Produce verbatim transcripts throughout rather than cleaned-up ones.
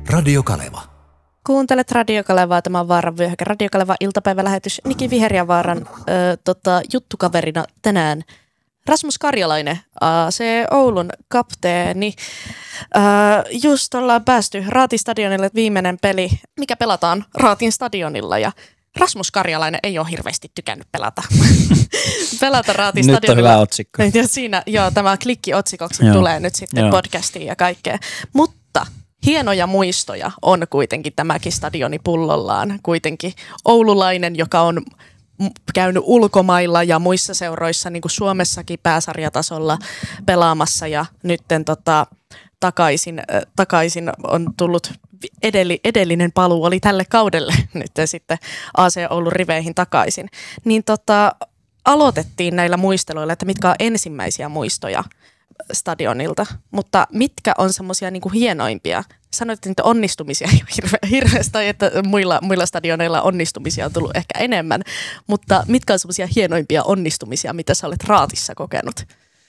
Radio Kaleva. Kuuntelet Radio Kalevaa, tämä on Vaaran vyöhyke. Radio Kaleva iltapäivälähetys Niki Viherjavaaran ö, tota, juttukaverina tänään. Rasmus Karjalainen, A C Oulun kapteeni. Ö, just ollaan päästy Raatin stadionille, viimeinen peli, mikä pelataan Raatin stadionilla. Ja Rasmus Karjalainen ei ole hirveästi tykännyt pelata. pelata Raatin nyt stadionilla. Nyt on hyvä otsikko. Ja siinä, joo, tämä klikki otsikoksi joo. tulee nyt sitten joo. podcastiin ja kaikkea. Mutta hienoja muistoja on kuitenkin tämäkin stadioni pullollaan. Kuitenkin oululainen, joka on käynyt ulkomailla ja muissa seuroissa, niin kuin Suomessakin pääsarjatasolla pelaamassa ja nytten tota, takaisin, äh, takaisin on tullut edelli, edellinen paluu oli tälle kaudelle nyt sitten A C Oulun riveihin takaisin. Niin tota, aloitettiin näillä muisteluilla, että mitkä on ensimmäisiä muistoja stadionilta, mutta mitkä on semmoisia niinku hienoimpia? Sanoit, että onnistumisia ei ole hirve, hirveästi, tai että muilla, muilla stadioneilla onnistumisia on tullut ehkä enemmän, mutta mitkä on semmoisia hienoimpia onnistumisia, mitä sä olet Raatissa kokenut?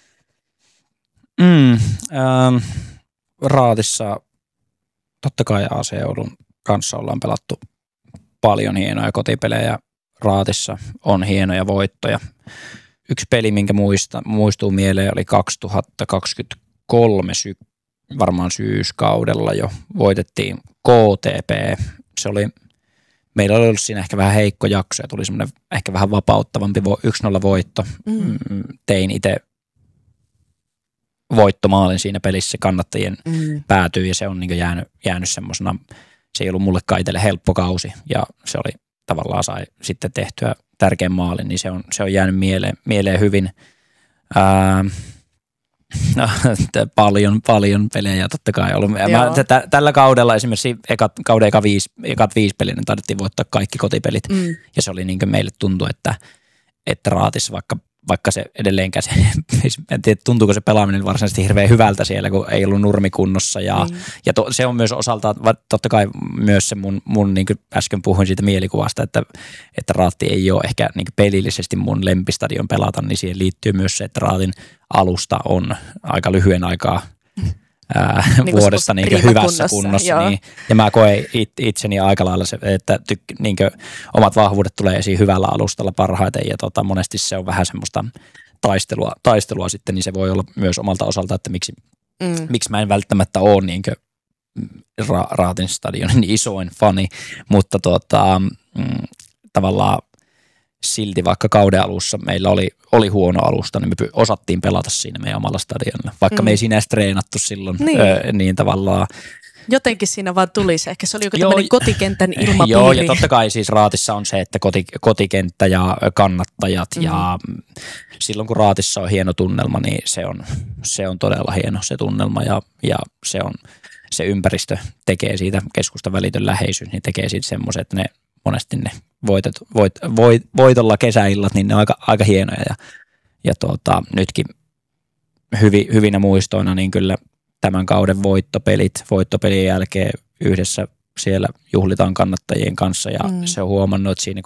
Mm, ähm, Raatissa totta kai A C Oulun kanssa ollaan pelattu paljon hienoja kotipelejä. Raatissa on hienoja voittoja. Yksi peli, minkä muista, muistuu mieleen, oli kaksituhattakaksikymmentäkolme sy- varmaan syyskaudella jo. Voitettiin K T P. Se oli, meillä oli ollut siinä ehkä vähän heikko jakso ja tuli semmoinen ehkä vähän vapauttavampi yksi nolla voitto. Mm. Tein itse voittomaalin siinä pelissä, kannattajien mm. päätyy ja se on niin jäänyt, jäänyt semmoisena, se ei ollut mullekaan itselle helppo kausi ja se oli tavallaan sai sitten tehtyä tärkeän maalin, niin se on, se on jäänyt mieleen, mieleen hyvin. Ää, no, paljon, paljon pelejä totta kai ollut. Mä, t- tällä kaudella esimerkiksi ekat, kauden eka viisi, ekat viisi peliä, niin taidettiin voittaa kaikki kotipelit. Mm. Ja se oli niin kuin meille tuntui, että, että Raatissa vaikka, vaikka se edelleenkään se, en tiedä tuntuuko se pelaaminen varsinaisesti hirveän hyvältä siellä, kun ei ollut nurmikunnossa. Ja, mm. ja to, se on myös osaltaan, totta kai myös se mun, mun niin kuin äsken puhuin siitä mielikuvasta, että, että Raatti ei ole ehkä niin kuin pelillisesti mun lempistadion pelata, niin siihen liittyy myös se, että Raatin alusta on aika lyhyen aikaa ää, niin vuodesta niin hyvässä kunnossa. kunnossa niin, ja mä koen it, itseni aika lailla se, että tyk, niin kuin, omat vahvuudet tulee esiin hyvällä alustalla parhaiten ja tota, monesti se on vähän semmoista taistelua, taistelua sitten, niin se voi olla myös omalta osalta, että miksi, mm. miksi mä en välttämättä ole niin kuin Ra- Raatin stadionin isoin fani, mutta tota, mm, tavallaan silti vaikka kauden alussa meillä oli, oli huono alusta, niin me osattiin pelata siinä meidän omalla stadionilla. Vaikka mm. me ei siinä edes treenattu silloin, niin, öö, niin tavallaan. Jotenkin siinä vaan tuli se. Ehkä se oli joku tämmöinen kotikentän ilmapiiri. Joo, ja totta kai siis Raatissa on se, että koti, kotikenttä ja kannattajat mm. ja silloin kun Raatissa on hieno tunnelma, niin se on, se on todella hieno se tunnelma ja, ja se on se ympäristö tekee siitä keskustan välitön läheisyys, niin tekee siitä semmoisen, että ne monesti ne voitot, voit, voit, voitolla kesäillat, niin ne on aika, aika hienoja ja, ja tuota, nytkin hyvi, hyvinä muistoina niin kyllä tämän kauden voittopelit, voittopelien jälkeen yhdessä siellä juhlitaan kannattajien kanssa ja mm. se on huomannut, että siinä